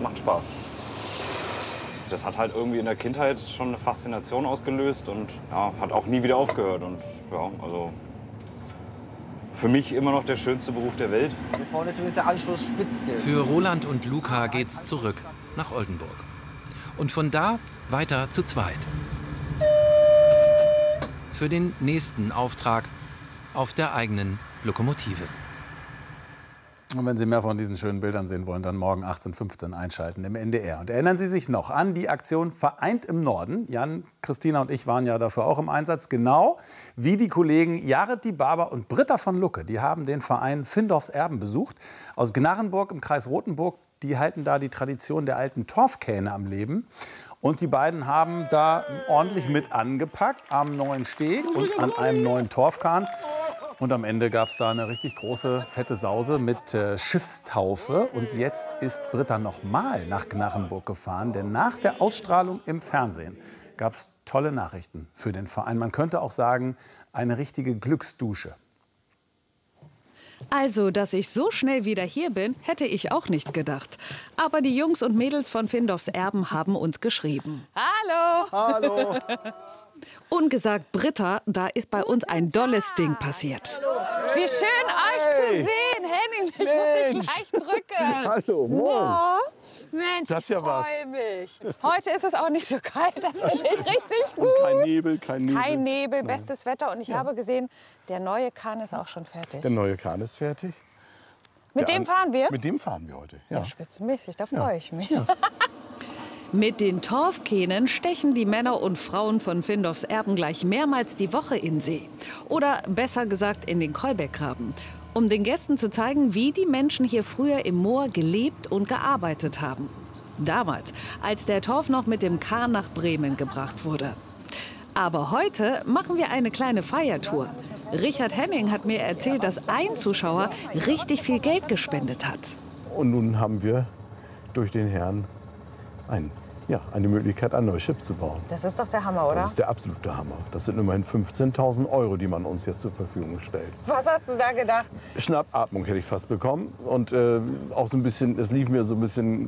macht Spaß. Das hat halt irgendwie in der Kindheit schon eine Faszination ausgelöst und ja, hat auch nie wieder aufgehört. Und ja, also für mich immer noch der schönste Beruf der Welt. Hier vorne ist übrigens der Anschluss Spitzke. Für Roland und Luca geht's zurück nach Oldenburg. Und von da weiter zu zweit. Für den nächsten Auftrag auf der eigenen Lokomotive. Und wenn Sie mehr von diesen schönen Bildern sehen wollen, dann morgen 18:15 Uhr einschalten im NDR. Und erinnern Sie sich noch an die Aktion Vereint im Norden? Jan, Christina und ich waren ja dafür auch im Einsatz. Genau wie die Kollegen Jared Dibaba und Britta von Lucke. Die haben den Verein Findorfs Erben besucht. Aus Gnarrenburg im Kreis Rothenburg. Die halten da die Tradition der alten Torfkähne am Leben. Und die beiden haben da ordentlich mit angepackt am neuen Steg und an einem neuen Torfkahn. Und am Ende gab es da eine richtig große, fette Sause mit Schiffstaufe. Und jetzt ist Britta noch mal nach Gnarrenburg gefahren. Denn nach der Ausstrahlung im Fernsehen gab es tolle Nachrichten für den Verein. Man könnte auch sagen, eine richtige Glücksdusche. Also, dass ich so schnell wieder hier bin, hätte ich auch nicht gedacht. Aber die Jungs und Mädels von Findorfs Erben haben uns geschrieben. Hallo! Hallo! Ungesagt, Britta, da ist bei uns ein dolles Ding passiert. Wie schön, euch zu sehen. Henning, ich muss dich gleich drücken. Hallo, moin. Ja. Mensch, Das ist ja ich was. freue mich. Heute ist es auch nicht so kalt, das finde ich richtig gut. Kein Nebel, kein Nebel. Kein Nebel, bestes Wetter. Und ich habe gesehen, der neue Kahn ist auch schon fertig. Der neue Kahn ist fertig. Mit dem fahren wir? Mit dem fahren wir heute, ja. Ja, spitzenmäßig, da freue ich mich. Mit den Torfkähnen stechen die Männer und Frauen von Findorfs Erben gleich mehrmals die Woche in See. Oder besser gesagt in den Kolbeckgraben. Um den Gästen zu zeigen, wie die Menschen hier früher im Moor gelebt und gearbeitet haben. Damals, als der Torf noch mit dem Kahn nach Bremen gebracht wurde. Aber heute machen wir eine kleine Feiertour. Richard Henning hat mir erzählt, dass ein Zuschauer richtig viel Geld gespendet hat. Und nun haben wir durch den Herrn eine Möglichkeit, ein neues Schiff zu bauen. Das ist doch der Hammer, oder? Das ist der absolute Hammer. Das sind immerhin 15.000 €, die man uns jetzt zur Verfügung stellt. Was hast du da gedacht? Schnappatmung hätte ich fast bekommen. Und auch so ein bisschen, es lief mir so ein bisschen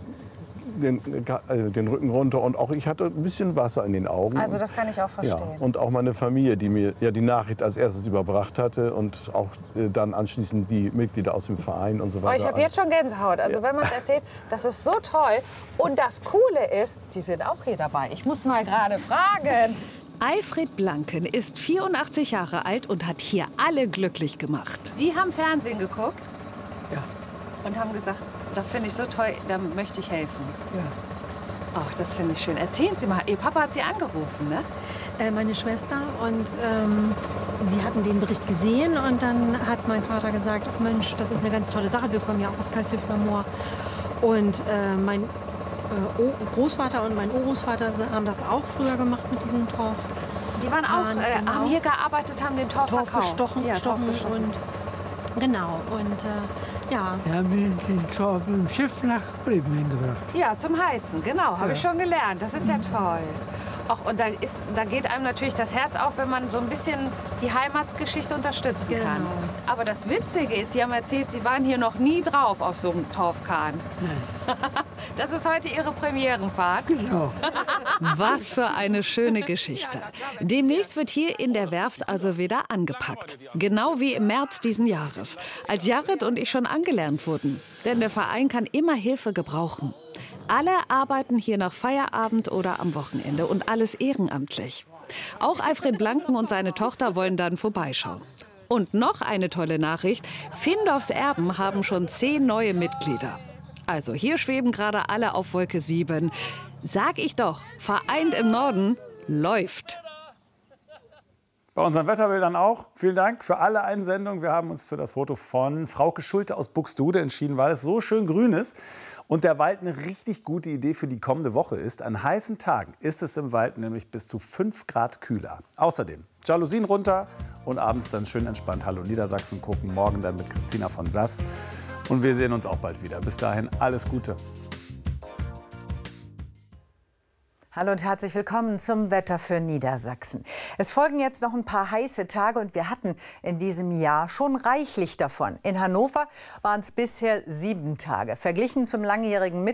den Rücken runter. Und auch ich hatte ein bisschen Wasser in den Augen. Also das kann ich auch verstehen. Ja, und auch meine Familie, die mir ja die Nachricht als erstes überbracht hatte. Und auch dann anschließend die Mitglieder aus dem Verein und so Oh, weiter. ich habe jetzt schon Gänsehaut. Also wenn man es erzählt, das ist so toll. Und das Coole ist, die sind auch hier dabei. Ich muss mal gerade fragen. Alfred Blanken ist 84 Jahre alt und hat hier alle glücklich gemacht. Sie haben Fernsehen geguckt? Ja. Und haben gesagt, das finde ich so toll, da möchte ich helfen. Ja. Ach, das finde ich schön. Erzählen Sie mal, Ihr Papa hat Sie angerufen, ne? Meine Schwester, und sie hatten den Bericht gesehen und dann hat mein Vater gesagt, ach Mensch, das ist eine ganz tolle Sache, wir kommen ja auch aus Karlshöfner Moor. Und mein Großvater und mein Urgroßvater haben das auch früher gemacht mit diesem Torf. Die waren auch, Genau. haben hier gearbeitet, haben den Torf verkauft. gestochen, Ja, gestochen Torf gestochen. und genau, und ja. Wir haben den Torf im Schiff nach Bremen hingebracht. Ja, zum Heizen, genau, habe ich schon gelernt. Das ist ja toll. Auch, und da geht einem natürlich das Herz auf, wenn man so ein bisschen die Heimatsgeschichte unterstützen kann. Aber das Witzige ist, Sie haben erzählt, Sie waren hier noch nie drauf auf so einem Torfkahn. Nein. Das ist heute Ihre Premierenfahrt. Genau. Was für eine schöne Geschichte. Demnächst wird hier in der Werft also wieder angepackt. Genau wie im März diesen Jahres, als Jared und ich schon angelernt wurden. Denn der Verein kann immer Hilfe gebrauchen. Alle arbeiten hier nach Feierabend oder am Wochenende und alles ehrenamtlich. Auch Alfred Blanken und seine Tochter wollen dann vorbeischauen. Und noch eine tolle Nachricht: Findorfs Erben haben schon 10 neue Mitglieder. Also hier schweben gerade alle auf Wolke 7. Sag ich doch, Vereint im Norden läuft. Bei unseren Wetterbildern auch. Vielen Dank für alle Einsendungen. Wir haben uns für das Foto von Frauke Schulte aus Buxtehude entschieden, weil es so schön grün ist und der Wald eine richtig gute Idee für die kommende Woche ist. An heißen Tagen ist es im Wald nämlich bis zu 5 Grad kühler. Außerdem Jalousien runter und abends dann schön entspannt Hallo Niedersachsen gucken. Morgen dann mit Christina von Sass. Und wir sehen uns auch bald wieder. Bis dahin alles Gute. Hallo und herzlich willkommen zum Wetter für Niedersachsen. Es folgen jetzt noch ein paar heiße Tage und wir hatten in diesem Jahr schon reichlich davon. In Hannover waren es bisher 7 Tage. Verglichen zum langjährigen